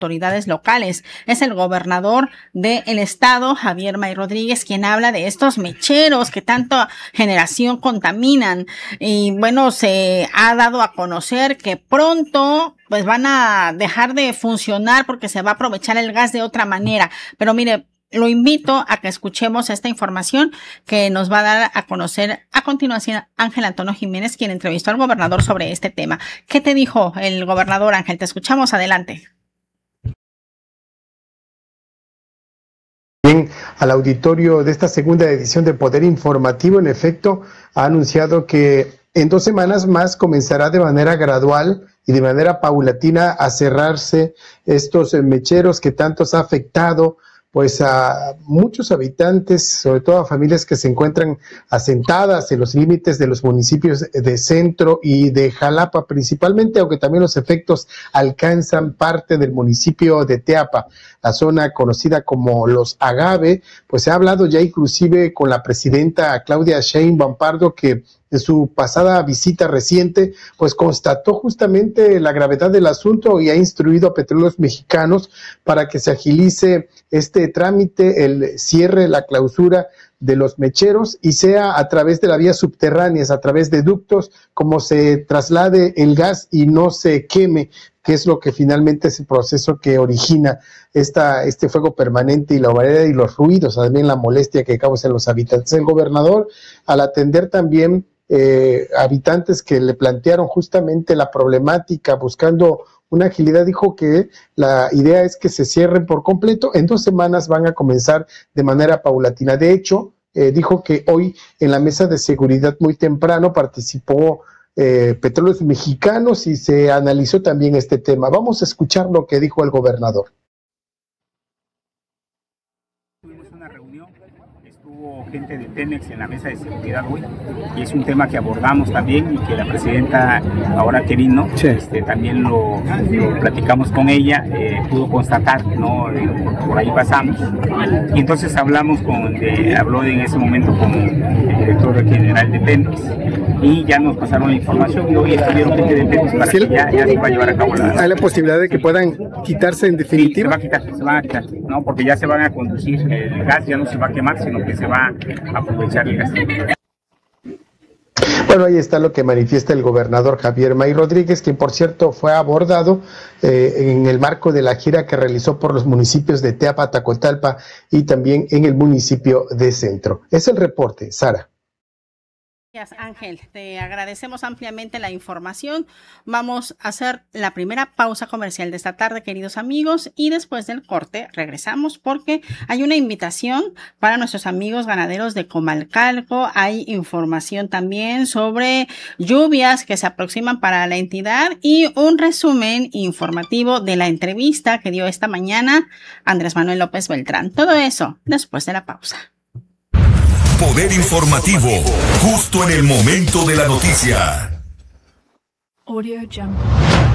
autoridades locales. Es el gobernador del estado, Javier May Rodríguez, quien habla de estos mecheros que tanta generación contaminan. Y bueno, se ha dado a conocer que pronto pues van a dejar de funcionar porque se va a aprovechar el gas de otra manera. Pero mire, lo invito a que escuchemos esta información que nos va a dar a conocer a continuación Ángel Antonio Jiménez, quien entrevistó al gobernador sobre este tema. ¿Qué te dijo el gobernador, Ángel? Te escuchamos, adelante. Bien, al auditorio de esta segunda edición de Poder Informativo, en efecto, ha anunciado que en 2 semanas más comenzará de manera gradual y de manera paulatina a cerrarse estos mecheros que tantos ha afectado pues a muchos habitantes, sobre todo a familias que se encuentran asentadas en los límites de los municipios de Centro y de Jalapa principalmente, aunque también los efectos alcanzan parte del municipio de Teapa, la zona conocida como Los Agave. Pues se ha hablado ya inclusive con la presidenta Claudia Sheinbaum Pardo, que en su pasada visita reciente, pues constató justamente la gravedad del asunto y ha instruido a Petróleos Mexicanos para que se agilice este trámite, el cierre, la clausura de los mecheros y sea a través de las vías subterráneas, a través de ductos, como se traslade el gas y no se queme, que es lo que finalmente es el proceso que origina este fuego permanente y la humedad y los ruidos, también la molestia que causan los habitantes. El gobernador, al atender también habitantes que le plantearon justamente la problemática buscando una agilidad, dijo que la idea es que se cierren por completo. En 2 semanas van a comenzar de manera paulatina. De hecho, dijo que hoy en la mesa de seguridad muy temprano participó Petróleos Mexicanos y se analizó también este tema. Vamos a escuchar lo que dijo el gobernador. Gente de Pemex en la mesa de seguridad hoy, y es un tema que abordamos también y que la presidenta, ahora que vino, sí, también lo platicamos con ella, pudo constatar, ¿no? Por ahí pasamos, y entonces habló en ese momento con el director general de Pemex, y ya nos pasaron la información, y hoy estuvieron gente de Pemex para que ya se va a llevar a cabo ¿Hay la posibilidad de que puedan quitarse en definitiva? Sí, se van a quitar, ¿no? Porque ya se van a conducir, el gas ya no se va a quemar, sino que se va a aprovechar el gas. Bueno, ahí está lo que manifiesta el gobernador Javier May Rodríguez, quien por cierto fue abordado en el marco de la gira que realizó por los municipios de Teapa, Tacotalpa y también en el municipio de Centro. Es el reporte, Sara. Gracias, Ángel. Te agradecemos ampliamente la información. Vamos a hacer la primera pausa comercial de esta tarde, queridos amigos, y después del corte regresamos porque hay una invitación para nuestros amigos ganaderos de Comalcalco. Hay información también sobre lluvias que se aproximan para la entidad y un resumen informativo de la entrevista que dio esta mañana Andrés Manuel López Beltrán. Todo eso después de la pausa. Poder informativo, justo en el momento de la noticia. Audio Jungle.